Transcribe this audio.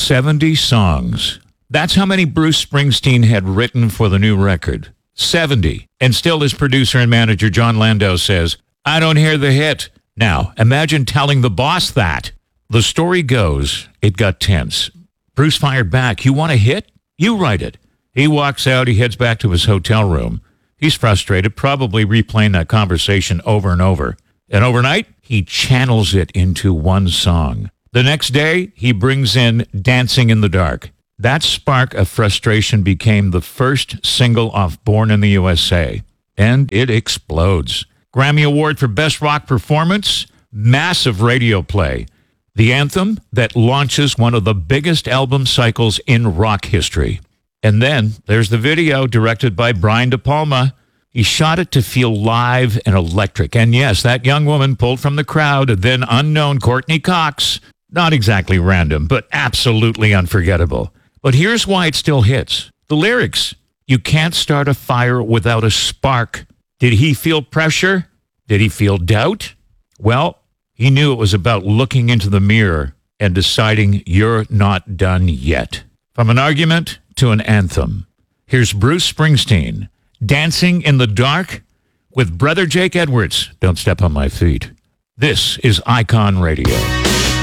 70 songs. That's how many Bruce Springsteen had written for the new record. 70. And still his producer and manager, John Landau, says, I don't hear the hit. Now, imagine telling the boss that. The story goes, it got tense. Bruce fired back. You want a hit? You write it. He walks out. He heads back to his hotel room. He's frustrated, probably replaying that conversation over and over. And overnight, he channels it into one song. The next day, he brings in Dancing in the Dark. That spark of frustration became the first single off Born in the USA. And it explodes. Grammy Award for Best Rock Performance, massive radio play. The anthem that launches one of the biggest album cycles in rock history. And then there's the video directed by Brian De Palma. He shot it to feel live and electric. And yes, that young woman pulled from the crowd, a then unknown Courtney Cox. Not exactly random, but absolutely unforgettable. But here's why it still hits. The lyrics. You can't start a fire without a spark. Did he feel pressure? Did he feel doubt? Well, he knew it was about looking into the mirror and deciding you're not done yet. From an argument to an anthem. Here's Bruce Springsteen, Dancing in the Dark with Brother Jake Edwards. Don't step on my feet. This is Icon Radio.